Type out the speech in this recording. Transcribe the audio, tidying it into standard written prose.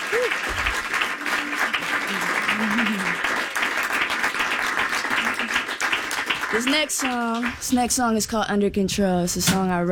This next song is called Under Control. It's a song I wrote